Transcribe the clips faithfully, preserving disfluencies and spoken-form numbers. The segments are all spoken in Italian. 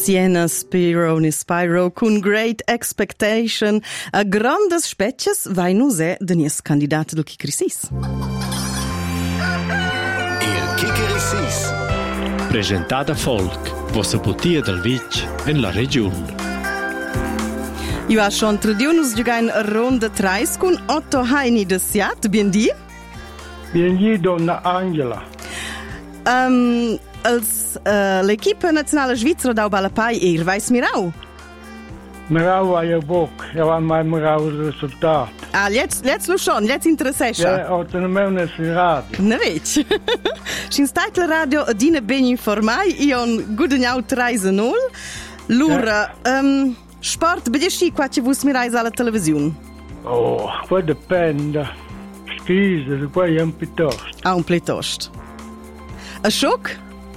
Siena Spiro ni Spyro con Great Expectation a grandes spetches vai nus è de nies candidat del Kikrisis. Il Kikrisis. Presentada Folk, vossa putia del Vic en la regione. Io ha schon tradiunus giugain ronda trais con Otto Heini de Siat, bien di? Bien di, donna Angela. Um, als uh, l'equipa nazionale svizzera da Balapai e Weiss Mirau. Mirau a je bok, ja van mij Mirau resultaat. Ah, jetzt, jetzt lo schon, jetzt interessescha. Ja, от на мене си radio. Ne već. Shin stajtla radio dine ben informai i on gudenjau treise nul. Lura, ja. um, sport bedesci qua ce vus mirais alla televisione? Oh, poi dipende. Schise, poi è un piuttosto. Ah, un piuttosto. A shock?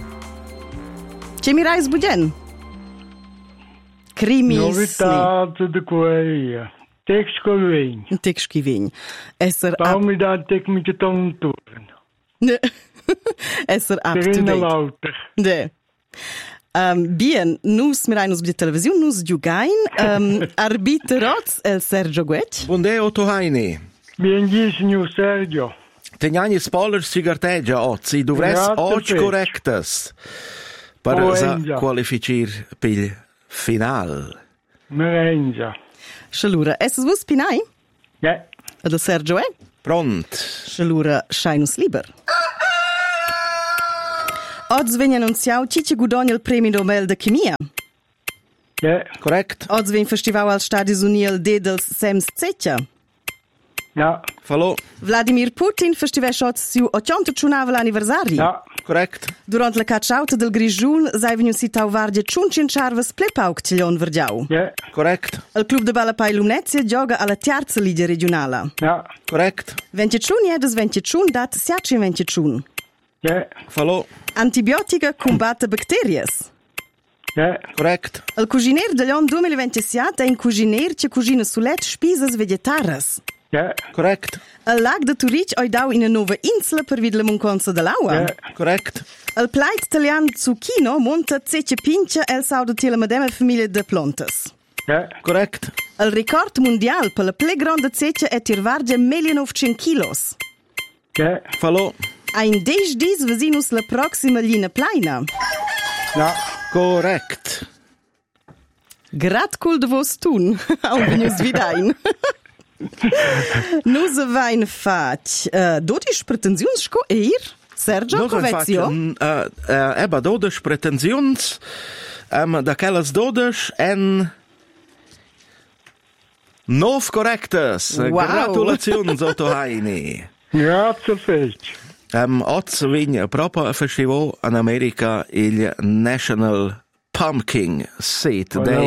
Ce mirais buden? Crimis. Novità de quei. Text colvegn. Un text chivegn. Esser Pau mi da tek mi che ton turn. Ne. Esser up to Serena date. Lauter. Ne. Um, bien, nus mirai de television, nus giugain. Um, arbiteroz el Sergio Guet. Bunde Otto Heini. Bien di, signor Sergio. Teniani spoiler cigarteggia oggi, dovres Grazie, oggi Pec. correctas per Oh, sa Engia. qualificar per final. Merenza. Shalura, esses vus pinai? Ja. Ad Sergio eh? Pront. Shalura, shainus liber. Odz vegn annunziau cici gudogna il premio Nobel de chimia. Ja. Correct? Odz vegn festival al Stadis Unil de dels Sems Zetia. Ja. Fallo. Vladimir Putin festival shots siu ottantottunavel anniversari. Ja. Correct? Durant la cacciauta del Grigiun sai vegnu sitau vardia ciuncin charvas plepauk tilion vergiau. Ja. Correct? Il club de Balapai Lumnezia gioca alla terza liga regionale. Ja. Correct? ventichun jedes ventichun dat siacin ventichun. Ja. Fallo. Antibiotica combatte bacterias. Ja. Correct? Il cuginer de l'an duemilaventisette è un cuginer che cugina sulet spisas vegetaras. Ja. Correct? Il lag de Turic oi dau in una nuova insula per vid la munconza dell'aua. Ja. Correct? Il plait italian zucchino monta zece pincha el sau de tila medema famiglia de plantas. Ja. Correct? Il record mondial per la più grande zece è tirvargia millenovecento kilos. Ja. Fallo. A in deix dis vesinus la proxima linea plaina. Ja. Correct. Grat cul de vos tun. Au venius vidain. Nus vain fac uh, dodici pretensiuns sco eir? Sergio, covezio? Uh, uh, eba dodes pretensions, um, da quellas dodes en nov correctas. Wow. Gratulazions, Otto Heini. Grazie fece. Um, Oz vegn proprio festival in America il National Pumpkin Seed Day.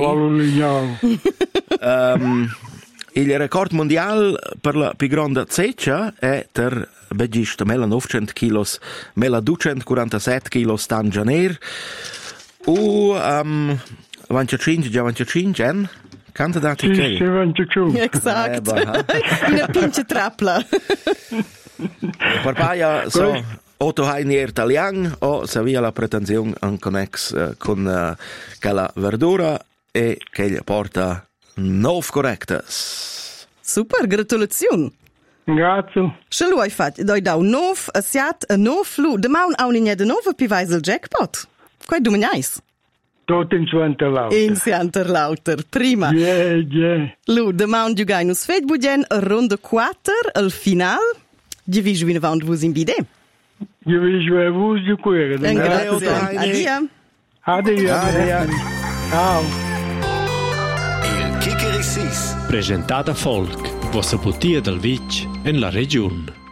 Um, il record mondial per la più grande zeccia è ter begist millenovecento kilos, milleduecentoquarantasette kilos tan janer. U um, venticinque, già venticinque en candidati Sì, che. sì, venticinque. Exact. Eh, bah, Una pinche trapla. Per paia so Otto Heini italian o se via la pretensione in connex uh, con uh, quella verdura e che gli porta nov correctas. Super, gratulazione. Grazie. Se lui fat, doi dau nov, a siat, a nov lu, de maun au ninja de nova pivaisel jackpot. Quai du menjais? Tot in Zwente Lauter. In sianter lauter, prima. Ja, ja. Lu, de maun giugainus fet budien, ronde quater, al final. Di vi juine vand vus in bide. Je weet waar woes je kweren. En Grazie, grazie. Heini. Adia. Addio. Adia. Ciao. Il Kikrisis. Presentada Folk, vossa putia del Vic en la regione.